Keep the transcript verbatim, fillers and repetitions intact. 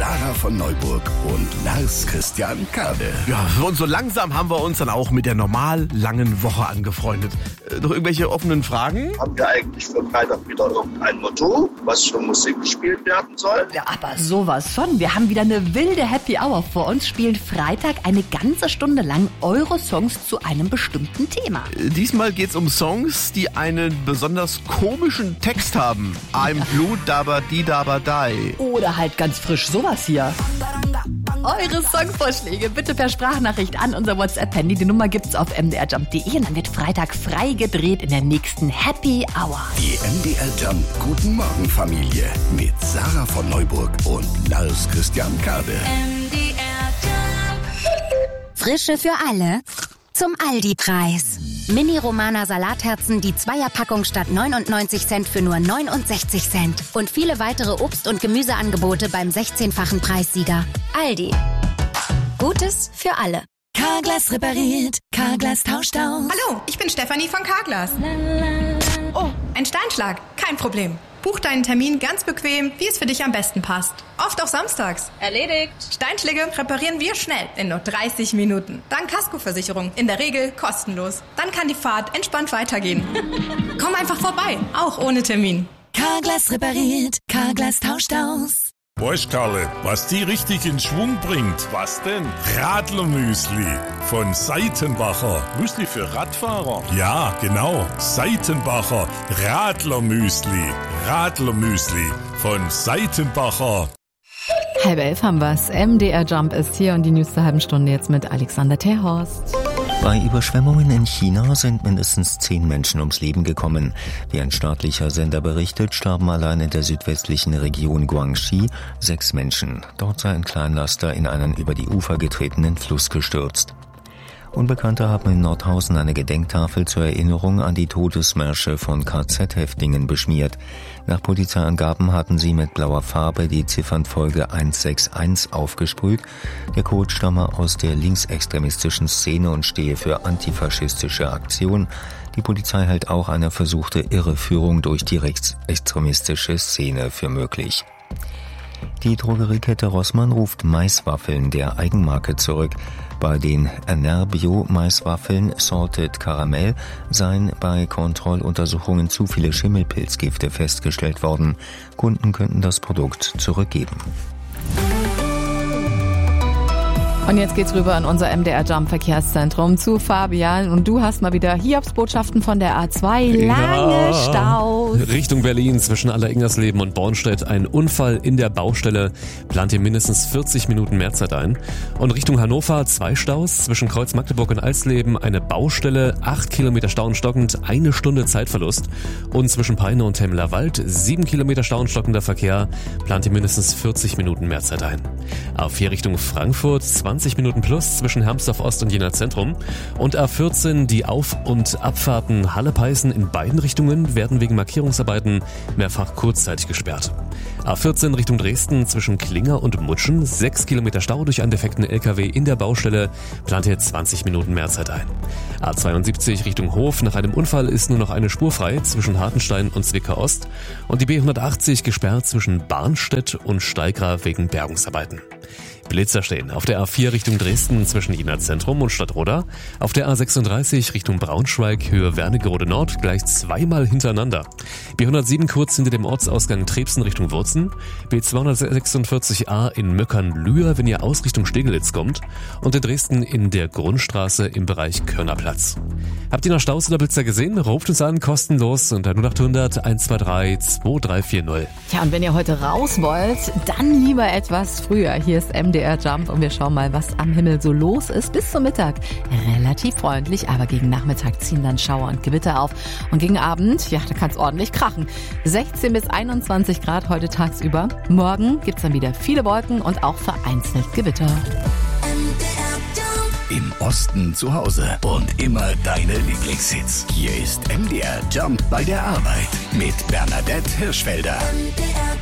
Sarah von Neuburg und Lars Christian Kade. Ja, und so langsam haben wir uns dann auch mit der normal langen Woche angefreundet. Äh, noch irgendwelche offenen Fragen? Haben wir eigentlich für Freitag wieder irgendein Motto, was für Musik gespielt werden soll? Ja, aber sowas von. Wir haben wieder eine wilde Happy Hour vor uns, spielen Freitag eine ganze Stunde lang eure Songs zu einem bestimmten Thema. Äh, diesmal geht's um Songs, die einen besonders komischen Text haben. I'm blue, daba di daba die. Oder halt ganz frisch sowas hier. Eure Songvorschläge bitte per Sprachnachricht an unser WhatsApp-Handy. Die Nummer gibt's auf m d r jump punkt d e und dann wird Freitag frei gedreht in der nächsten Happy Hour. Die M D R Jump Guten Morgen Familie mit Sarah von Neuburg und Lars Christian Kade. M D R Jump. Frische für alle zum Aldi-Preis. Mini-Romana Salatherzen, die Zweierpackung statt neunundneunzig Cent für nur neunundsechzig Cent. Und viele weitere Obst- und Gemüseangebote beim sechzehnfachen Preissieger. Aldi. Gutes für alle. Carglass repariert, Carglass tauscht aus. Hallo, ich bin Stefanie von Carglass. Oh, ein Steinschlag, kein Problem. Buch deinen Termin ganz bequem, wie es für dich am besten passt. Oft auch samstags. Erledigt. Steinschläge reparieren wir schnell, in nur dreißig Minuten. Dank Kaskoversicherung, in der Regel kostenlos. Dann kann die Fahrt entspannt weitergehen. Komm einfach vorbei, auch ohne Termin. Carglass repariert, Carglass tauscht aus. Weißt Karle, was die richtig in Schwung bringt? Was denn? Radlermüsli von Seitenbacher. Müsli für Radfahrer? Ja, genau. Seitenbacher Radlermüsli. Radlermüsli von Seitenbacher. Halb elf haben wir's. M D R Jump ist hier und die News der halben Stunde jetzt mit Alexander Terhorst. Bei Überschwemmungen in China sind mindestens zehn Menschen ums Leben gekommen. Wie ein staatlicher Sender berichtet, starben allein in der südwestlichen Region Guangxi sechs Menschen. Dort sei ein Kleinlaster in einen über die Ufer getretenen Fluss gestürzt. Unbekannte haben in Nordhausen eine Gedenktafel zur Erinnerung an die Todesmärsche von K Z-Häftlingen beschmiert. Nach Polizeiangaben hatten sie mit blauer Farbe die Ziffernfolge eins sechs eins aufgesprüht. Der Code stamme aus der linksextremistischen Szene und stehe für antifaschistische Aktion. Die Polizei hält auch eine versuchte Irreführung durch die rechtsextremistische Szene für möglich. Die Drogeriekette Rossmann ruft Maiswaffeln der Eigenmarke zurück. Bei den Enerbio Maiswaffeln Salted Caramel seien bei Kontrolluntersuchungen zu viele Schimmelpilzgifte festgestellt worden. Kunden könnten das Produkt zurückgeben. Und jetzt geht's rüber in unser M D R Jump Verkehrszentrum zu Fabian. Und du hast mal wieder Hiobsbotschaften von der A zwei. Lange ja. Staus. Richtung Berlin zwischen Allerignersleben und Bornstedt. Ein Unfall in der Baustelle. Plant ihr mindestens vierzig Minuten mehr Zeit ein. Und Richtung Hannover zwei Staus. Zwischen Kreuz Magdeburg und Alsleben eine Baustelle. Acht Kilometer Stau und stockend. Eine Stunde Zeitverlust. Und zwischen Peine und Temmeler Wald sieben Kilometer Stau und stockender Verkehr. Plant ihr mindestens vierzig Minuten mehr Zeit ein. A vier Richtung Frankfurt. zwanzig Minuten plus zwischen Hermsdorf Ost und Jena Zentrum. Und A vierzehn, die Auf- und Abfahrten Halle-Peißen in beiden Richtungen werden wegen Markierungsarbeiten mehrfach kurzzeitig gesperrt. A vierzehn Richtung Dresden zwischen Klinger und Mutschen, sechs Kilometer Stau durch einen defekten L K W in der Baustelle, plant hier zwanzig Minuten mehr Zeit ein. A zweiundsiebzig Richtung Hof, nach einem Unfall ist nur noch eine Spur frei zwischen Hartenstein und Zwickau Ost und die B hundertachtzig gesperrt zwischen Barnstedt und Steigra wegen Bergungsarbeiten. Blitzer stehen auf der A vier Richtung Dresden zwischen Jena Zentrum und Stadtroda, auf der A sechsunddreißig Richtung Braunschweig Höhe Wernigerode Nord gleich zweimal hintereinander. B hundertsieben kurz hinter dem Ortsausgang Trebsen Richtung Wurzen, B zweihundertsechsundvierzig A in Möckern-Lühr, wenn ihr aus Richtung Steglitz kommt und in Dresden in der Grundstraße im Bereich Körnerplatz. Habt ihr noch Staus oder Blitzer gesehen? Ruft uns an, kostenlos unter null acht hundert eins zwei drei zwei drei vier null. Ja, und wenn ihr heute raus wollt, dann lieber etwas früher. Hier ist M D R Jump und wir schauen mal, was am Himmel so los ist. Bis zum Mittag relativ freundlich, aber gegen Nachmittag ziehen dann Schauer und Gewitter auf. Und gegen Abend, ja, da kann es ordentlich krachen. sechzehn bis einundzwanzig Grad heute tagsüber. Morgen gibt's dann wieder viele Wolken und auch vereinzelt Gewitter. Im Osten zu Hause und immer deine Lieblingshits. Hier ist M D R Jump bei der Arbeit mit Bernadette Hirschfelder. M D R